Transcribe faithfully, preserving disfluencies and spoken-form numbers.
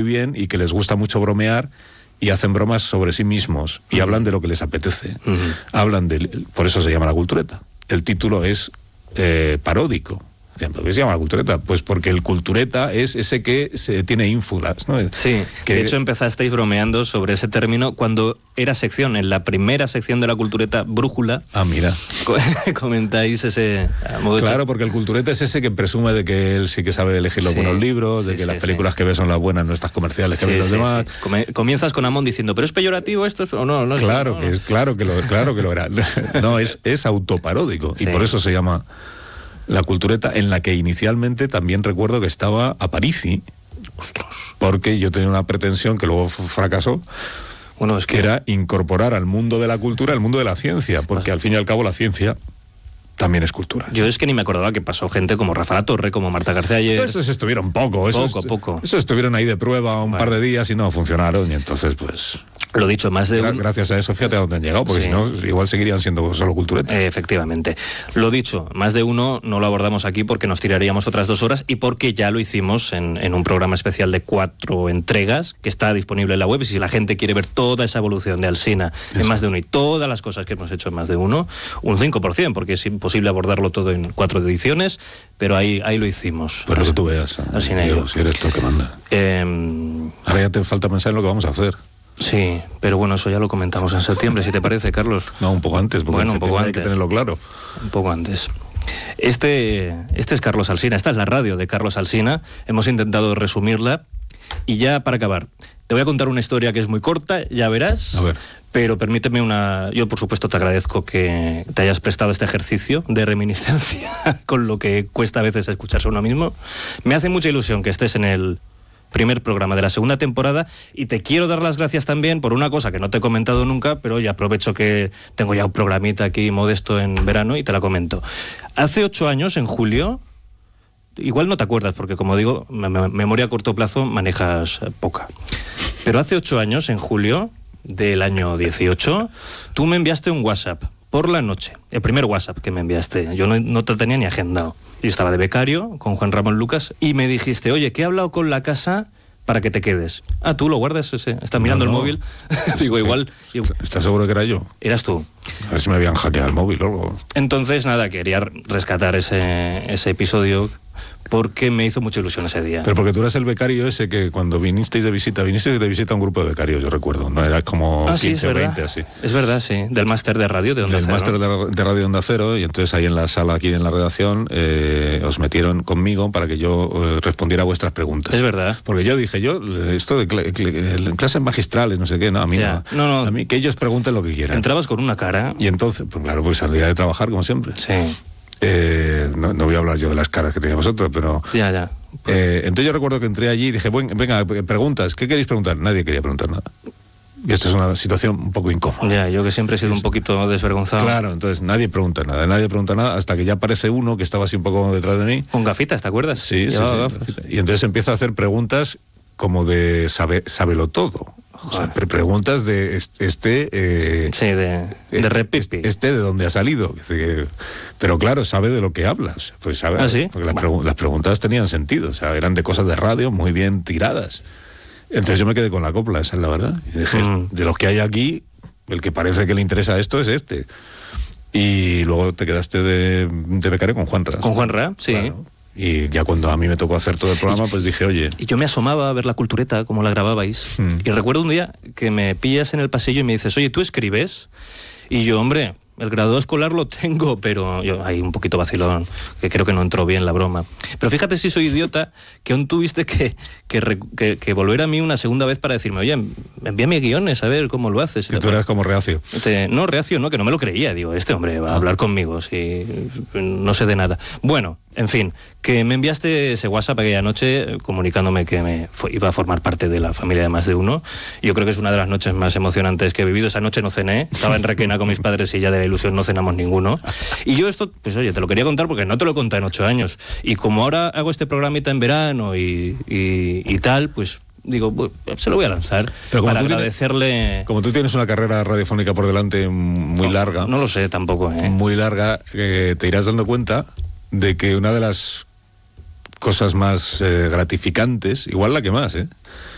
bien y que les gusta mucho bromear y hacen bromas sobre sí mismos y uh-huh. hablan de lo que les apetece. Uh-huh. Hablan de... Por eso se llama La Cultureta. El título es eh, paródico. ¿Por qué se llama La Cultureta? Pues porque el cultureta es ese que se tiene ínfulas, ¿no? Sí, que de hecho empezasteis bromeando sobre ese término cuando era sección, en la primera sección de La Cultureta, Brújula. Ah, mira. Comentáis ese modo de Claro, hecho. porque el cultureta es ese que presume de que él sí que sabe elegir los sí, buenos libros, de sí, que sí, las películas sí. que ve son las buenas, no estas comerciales que sí, ven los sí, demás. Sí. Comienzas con Amón diciendo, ¿pero es peyorativo esto? ¿O no? no claro, no, que no. es, claro, que lo, claro que lo era. No, es, es autoparódico sí. y por eso se llama La Cultureta, en la que inicialmente también recuerdo que estaba Aparici. Ostras. Porque yo tenía una pretensión que luego fracasó, bueno, es que... que era incorporar al mundo de la cultura el mundo de la ciencia, porque al fin y al cabo la ciencia también es cultura. Yo es que ni me acordaba que pasó gente como Rafa La Torre, como Marta García ayer. Esos estuvieron poco, esos, poco, poco. Esos estuvieron ahí de prueba un bueno. par de días y no funcionaron, y entonces pues... Lo dicho, más de un... Gracias a eso, fíjate a dónde han llegado, porque sí. si no, igual seguirían siendo solo culturetas. Eh, efectivamente. Lo dicho, más de uno no lo abordamos aquí porque nos tiraríamos otras dos horas y porque ya lo hicimos en, en un programa especial de cuatro entregas que está disponible en la web. Y si la gente quiere ver toda esa evolución de Alsina en más de uno y todas las cosas que hemos hecho en más de uno, un cinco por ciento, porque es imposible abordarlo todo en cuatro ediciones, pero ahí, ahí lo hicimos. Pues lo que tú veas, Alsina y yo. Si eres tú el que manda. Eh... Ahora ya te falta pensar en lo que vamos a hacer. Sí, pero bueno, eso ya lo comentamos en septiembre, si te parece, Carlos. No, un poco antes, porque bueno, en un poco antes. Hay que tenerlo claro. Un poco antes. Este, este es Carlos Alsina, esta es la radio de Carlos Alsina. Hemos intentado resumirla y ya para acabar, te voy a contar una historia que es muy corta, ya verás. A ver. Pero permíteme una... Yo, por supuesto, te agradezco que te hayas prestado este ejercicio de reminiscencia con lo que cuesta a veces escucharse uno mismo. Me hace mucha ilusión que estés en el primer programa de la segunda temporada y te quiero dar las gracias también por una cosa que no te he comentado nunca, pero hoy aprovecho que tengo ya un programita aquí modesto en verano y te la comento. Hace ocho años, en julio, igual no te acuerdas porque, como digo, me- me- memoria a corto plazo manejas poca, pero hace ocho años, en julio del año dieciocho, tú me enviaste un WhatsApp por la noche, el primer WhatsApp que me enviaste. Yo no, no te tenía ni agendado. Yo estaba de becario con Juan Ramón Lucas y me dijiste, oye, que he hablado con la casa para que te quedes. Ah, ¿tú lo guardas ese? ¿Estás mirando No, no. el móvil? Digo, Estoy- igual... ¿Estás seguro que era yo? Eras tú. A ver si me habían hackeado el móvil o algo. Entonces, nada, quería rescatar ese, ese episodio porque me hizo mucha ilusión ese día. Pero porque tú eras el becario ese que cuando vinisteis de visita, vinisteis de visita a un grupo de becarios, yo recuerdo, no era como Ah, sí, quince o es verdad. veinte así. Es verdad, sí. Del máster de radio de Onda Del Cero, máster ¿no? de, de Radio Onda Cero, y entonces ahí en la sala, aquí en la redacción, eh, os metieron conmigo para que yo eh, respondiera a vuestras preguntas. Es verdad. Porque yo dije, yo, esto de cl- cl- clases magistrales, no sé qué, no, a mí Ya. no. No, no. A mí que ellos pregunten lo que quieran. Entrabas con una cara... Y entonces, pues claro, pues salía de trabajar como siempre. Sí, Eh, no, no voy a hablar yo de las caras que tenéis vosotros, pero... ya, ya. Eh, entonces yo recuerdo que entré allí y dije, "Buen- venga, preguntas, ¿qué queréis preguntar?". Nadie quería preguntar nada. Y esta es una situación un poco incómoda. Ya, yo que siempre he sido un poquito desvergonzado. Claro, entonces nadie pregunta nada, nadie pregunta nada, hasta que ya aparece uno que estaba así un poco detrás de mí. Con gafitas, ¿te acuerdas? Sí, sí, Llevaba sí, gafas. Y entonces empieza a hacer preguntas como de sabe, sábelo todo. O sea, pre- preguntas de este... este, eh, Sí, de, de este, repipi. este de dónde ha salido. Dice que- pero claro, sabe de lo que hablas. Pues sabe, ¿Ah, sí? porque las, pregu- las preguntas tenían sentido, o sea, eran de cosas de radio muy bien tiradas. Entonces yo me quedé con la copla, esa es la verdad. Y dije, Mm. de los que hay aquí, el que parece que le interesa esto es este. Y luego te quedaste de, de becario con Juan Ras. Con Juan Ra, sí. Claro. Y ya cuando a mí me tocó hacer todo el programa, pues dije, oye, Y yo me asomaba a ver la cultureta, como la grababais. Hmm. Y recuerdo un día que me pillas en el pasillo y me dices, oye, ¿tú escribes? Y yo, hombre, el grado escolar lo tengo, pero yo ahí un poquito vacilón, que creo que no entró bien la broma. Pero fíjate si soy idiota, que aún tuviste que, que, re- que- que volver a mí una segunda vez para decirme, oye, envíame guiones, a ver cómo lo haces. que tú eras como reacio. Este, no, reacio, no, que no me lo creía. Digo, este hombre va a hablar conmigo, si no sé de nada. Bueno, en fin, que me enviaste ese WhatsApp aquella noche eh, comunicándome que me fue- iba a formar parte de la familia de Más de Uno. Yo creo que es una de las noches más emocionantes que he vivido. Esa noche no cené, estaba en Requena con mis padres y ya de la ilusión no cenamos ninguno. Y yo esto, pues oye, te lo quería contar porque no te lo conté en ocho años. Y como ahora hago este programita en verano y, y, y tal, pues digo, pues, se lo voy a lanzar Pero como para tú tienes- agradecerle... Como tú tienes una carrera radiofónica por delante muy No, larga, No lo sé tampoco, ¿eh? muy larga, eh, te irás dando cuenta de que una de las cosas más eh, gratificantes, igual la que más, ¿eh?